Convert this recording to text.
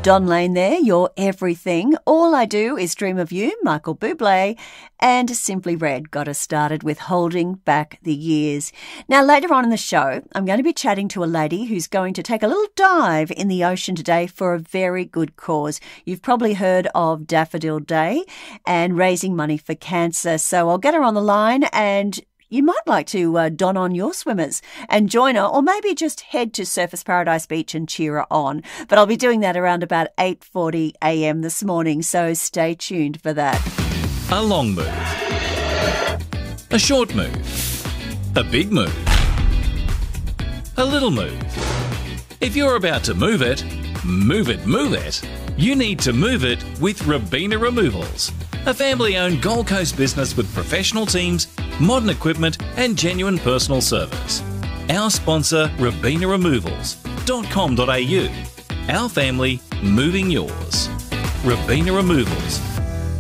Don Lane there, your everything. All I Do Is Dream of You, Michael Bublé, and Simply Red got us started with Holding Back the Years. Now, later on in the show, I'm going to be chatting to a lady who's going to take a little dive in the ocean today for a very good cause. You've probably heard of Daffodil Day and raising money for cancer. So I'll get her on the line, and you might like to don on your swimmers and join her, or maybe just head to Surfers Paradise Beach and cheer her on. But I'll be doing that around about 8:40 a.m. this morning, so stay tuned for that. A long move. A short move. A big move. A little move. If you're about to move it, move it, move it. You need to move it with Robina Removals, a family-owned Gold Coast business with professional teams, modern equipment and genuine personal service. Our sponsor, RobinaRemovals.com.au. Our family moving yours. Robina Removals.